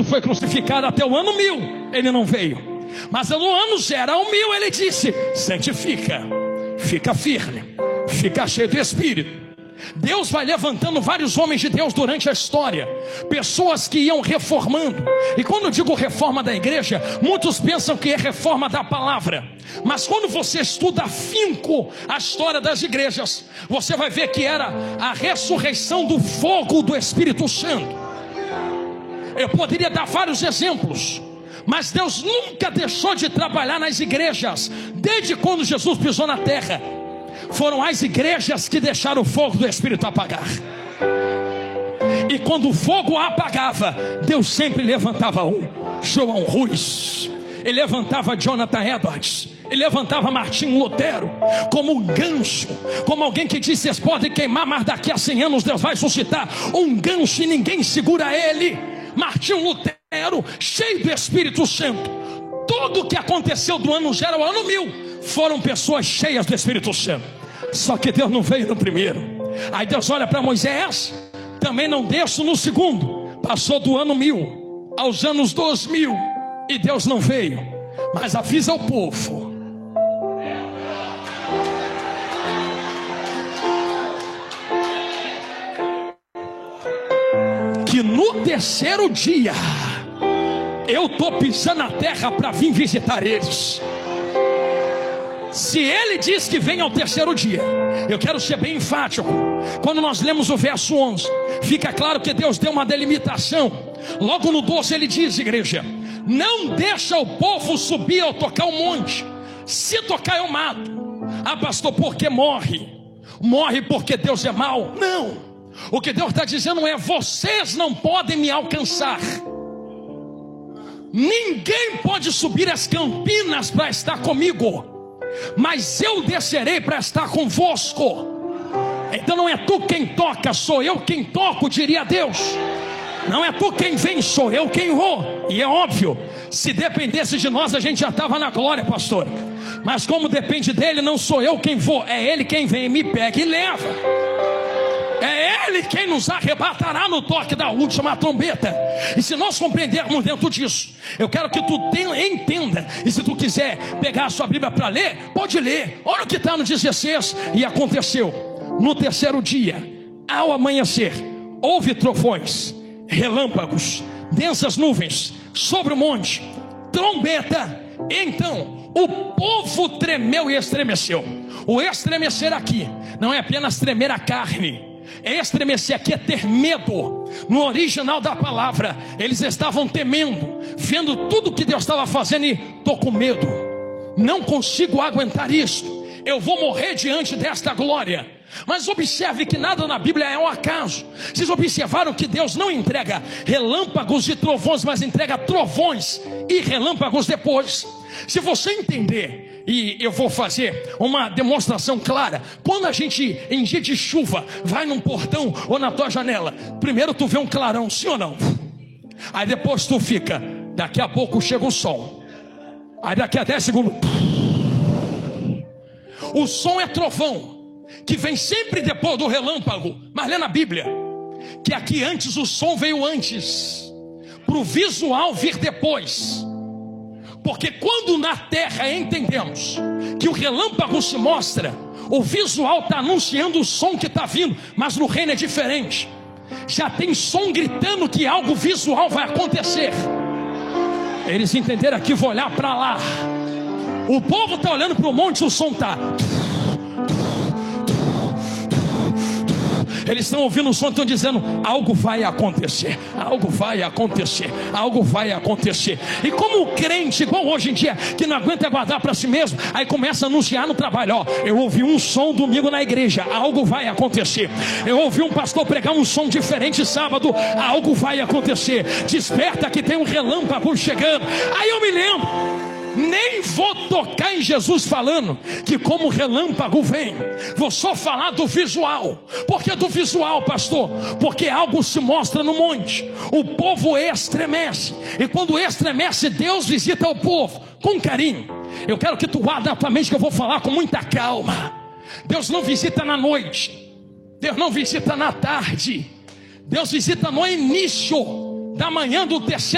foi crucificado até o ano 1000, ele não veio. Mas no ano 0 ao 1000 ele disse: santifica, fica firme, fica cheio do Espírito. Deus vai levantando vários homens de Deus durante a história, pessoas que iam reformando. E quando eu digo reforma da igreja, muitos pensam que é reforma da palavra. Mas quando você estuda afinco a história das igrejas, você vai ver que era a ressurreição do fogo do Espírito Santo. Eu poderia dar vários exemplos, mas Deus nunca deixou de trabalhar nas igrejas. Desde quando Jesus pisou na terra, foram as igrejas que deixaram o fogo do Espírito apagar. E quando o fogo apagava, Deus sempre levantava um João Ruiz, ele levantava Jonathan Edwards, ele levantava Martinho Lutero como um gancho, como alguém que disse: vocês podem queimar, mas daqui a 100 anos Deus vai suscitar um gancho e ninguém segura ele. Martinho Lutero, cheio do Espírito Santo. Tudo o que aconteceu do ano 0 ao ano 1000 foram pessoas cheias do Espírito Santo. Só que Deus não veio no primeiro. Aí Deus olha para Moisés: também não desço no segundo. Passou do ano 1000 aos anos 2000 e Deus não veio. Mas avisa o povo: que no terceiro dia eu estou pisando na terra para vir visitar eles. Se ele diz que vem ao terceiro dia, eu quero ser bem enfático. Quando nós lemos o verso 11, fica claro que Deus deu uma delimitação. Logo no 12 ele diz: igreja, não deixa o povo subir ou tocar o monte. Se tocar eu mato. Ah, pastor, porque morre? Morre porque Deus é mau? Não. O que Deus está dizendo é: vocês não podem me alcançar. Ninguém pode subir as campinas para estar comigo, mas eu descerei para estar convosco. Então não é tu quem toca, sou eu quem toco, diria Deus. Não é tu quem vem, sou eu quem vou. E é óbvio, se dependesse de nós a gente já estava na glória, pastor. Mas como depende dele, não sou eu quem vou, é ele quem vem, me pega e leva. É ele quem nos arrebatará no toque da última trombeta. E se nós compreendermos dentro disso, eu quero que tu entenda. E se tu quiser pegar a sua Bíblia para ler, pode ler. Olha o que está no 16. E aconteceu no terceiro dia, ao amanhecer, houve trovões, relâmpagos, densas nuvens sobre o monte, trombeta. Então o povo tremeu e estremeceu. O estremecer aqui não é apenas tremer a carne. Estremecer aqui é ter medo. No original da palavra, eles estavam temendo, vendo tudo que Deus estava fazendo, e estou com medo, não consigo aguentar isto, eu vou morrer diante desta glória. Mas observe que nada na Bíblia é um acaso. Vocês observaram que Deus não entrega relâmpagos e trovões, mas entrega trovões e relâmpagos depois. Se você entender, e eu vou fazer uma demonstração clara. Quando a gente, em dia de chuva, vai num portão ou na tua janela, primeiro tu vê um clarão, sim ou não? Aí depois tu fica, daqui a pouco chega o sol. Aí daqui a 10 segundos, o som é trovão, que vem sempre depois do relâmpago. Mas lê na Bíblia que aqui antes o som veio antes, para o visual vir depois. Porque quando na terra entendemos que o relâmpago se mostra, o visual está anunciando o som que está vindo. Mas no reino é diferente. Já tem som gritando que algo visual vai acontecer. Eles entenderam aqui, vou olhar para lá. O povo está olhando para o monte, o som está... Eles estão ouvindo o som, estão dizendo: algo vai acontecer, algo vai acontecer, algo vai acontecer. E como o crente, igual hoje em dia, que não aguenta guardar para si mesmo, aí começa a anunciar no trabalho: ó, eu ouvi um som domingo na igreja, algo vai acontecer. Eu ouvi um pastor pregar um som diferente sábado, algo vai acontecer. Desperta que tem um relâmpago chegando. Aí eu me lembro, nem vou tocar em Jesus falando que como relâmpago vem. Vou só falar do visual. Por que do visual, pastor? Porque algo se mostra no monte. O povo estremece. E quando estremece, Deus visita o povo com carinho. Eu quero que tu guarde na tua mente que eu vou falar com muita calma. Deus não visita na noite. Deus não visita na tarde. Deus visita no início da manhã do terceiro